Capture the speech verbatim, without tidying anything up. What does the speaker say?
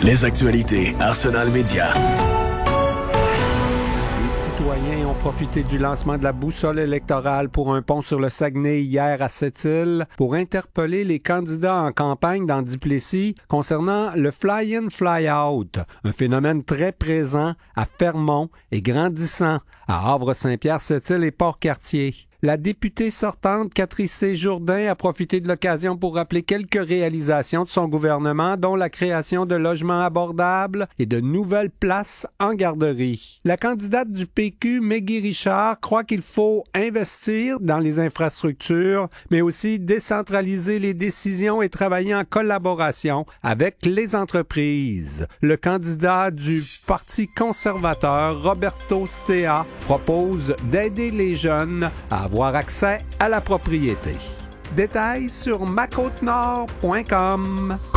Les actualités Arsenal Média. Les citoyens ont profité du lancement de la boussole électorale pour un pont sur le Saguenay hier à Sept-Îles pour interpeller les candidats en campagne dans Duplessis concernant le fly-in, fly-out, un phénomène très présent à Fermont et grandissant à Havre-Saint-Pierre, Sept-Îles et Port-Cartier. La députée sortante Catrice Jourdain a profité de l'occasion pour rappeler quelques réalisations de son gouvernement, dont la création de logements abordables et de nouvelles places en garderie. La candidate du P Q, Meggy Richard, croit qu'il faut investir dans les infrastructures, mais aussi décentraliser les décisions et travailler en collaboration avec les entreprises. Le candidat du Parti conservateur, Roberto Stea, propose d'aider les jeunes à avoir accès à la propriété. Détails sur ma côte nord point com.